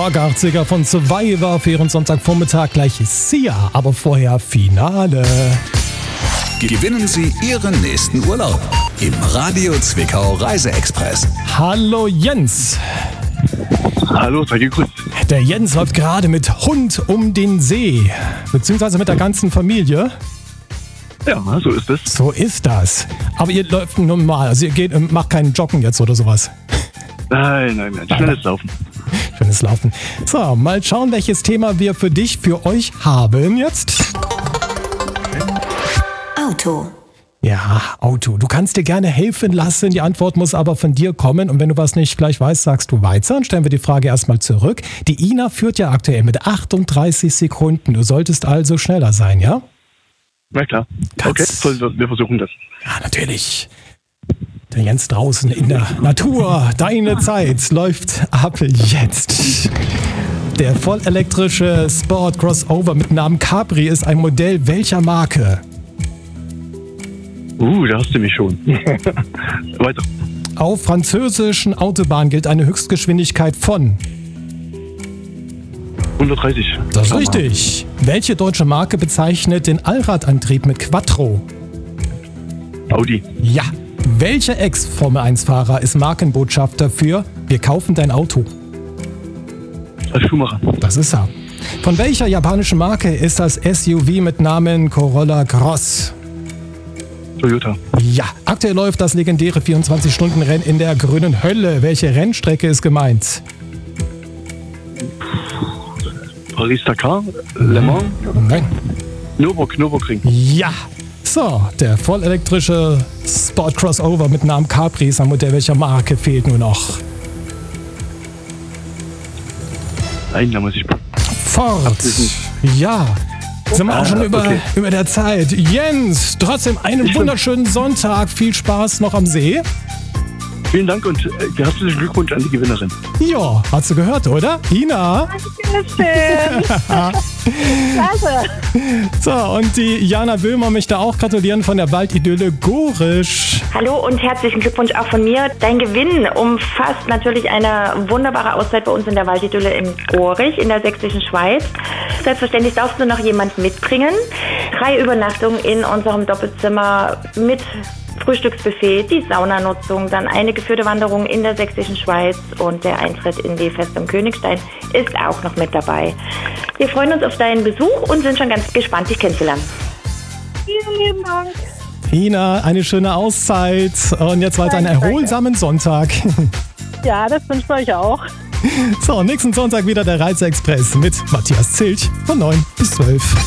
Rock-80er von Survivor für Ihren Sonntagvormittag. Gleich Sia, aber vorher Finale. Gewinnen Sie Ihren nächsten Urlaub im Radio Zwickau Reise-Express. Hallo Jens. Hallo, sei gegrüßt. Der Jens läuft gerade mit Hund um den See, beziehungsweise mit der ganzen Familie. Ja, so ist es. So ist das. Aber ihr läuft normal, also ihr macht keinen Joggen jetzt oder sowas. Nein. Schnelles Laufen. Schönes Laufen. So, mal schauen, welches Thema wir für euch haben jetzt. Auto. Ja, Auto. Du kannst dir gerne helfen lassen, die Antwort muss aber von dir kommen. Und wenn du was nicht gleich weißt, sagst du weiter und stellen wir die Frage erstmal zurück. Die Ina führt ja aktuell mit 38 Sekunden. Du solltest also schneller sein, ja? Na klar. Okay, wir versuchen das. Ja, natürlich. Der Jens draußen in der Natur. Deine Zeit läuft ab jetzt. Der vollelektrische Sport Crossover mit Namen Capri ist ein Modell welcher Marke? Da hast du mich schon. Weiter. Auf französischen Autobahnen gilt eine Höchstgeschwindigkeit von 130. Das ist richtig. Welche deutsche Marke bezeichnet den Allradantrieb mit Quattro? Audi. Ja. Welcher Ex-Formel-1-Fahrer ist Markenbotschafter für Wir kaufen dein Auto? Als Schumacher. Das ist er. Von welcher japanischen Marke ist das SUV mit Namen Corolla Cross? Toyota. Ja. Aktuell läuft das legendäre 24-Stunden-Rennen in der grünen Hölle. Welche Rennstrecke ist gemeint? Paris-Dakar? Le Mans? Nein. Nürburgring. Ja. So, der vollelektrische Sport Crossover mit Namen Capri ist ein Modell welcher Marke fehlt nur noch? Nein, da muss ich... Ford. Ja. Sind wir auch schon über der Zeit. Jens, trotzdem einen wunderschönen Sonntag. Viel Spaß noch am See. Vielen Dank und herzlichen Glückwunsch an die Gewinnerin. Ja, hast du gehört, oder? Ina? Dankeschön. Klasse. So, und die Jana Böhmer möchte auch gratulieren von der Waldidylle Gorisch. Hallo und herzlichen Glückwunsch auch von mir. Dein Gewinn umfasst natürlich eine wunderbare Auszeit bei uns in der Waldidylle im Gorisch in der sächsischen Schweiz. Selbstverständlich darfst du noch jemanden mitbringen. 3 Übernachtungen in unserem Doppelzimmer mit Frühstücksbuffet, die Saunanutzung, dann eine geführte Wanderung in der sächsischen Schweiz und der Eintritt in die Festung Königstein ist auch noch mit dabei. Wir freuen uns auf deinen Besuch und sind schon ganz gespannt, dich kennenzulernen. Vielen lieben Dank. Ina, eine schöne Auszeit und jetzt weiter einen erholsamen Sonntag. Ja, das wünsche ich euch auch. So, nächsten Sonntag wieder der Reise-Express mit Matthias Zilch von 9 bis 12.